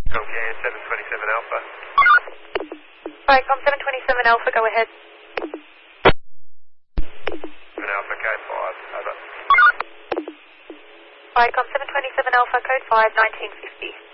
Okay, 727 Alpha. Vicom 727 Alpha, go ahead. 7 Alpha, code 5, over. Vicom 727 Alpha, code 5, 1950.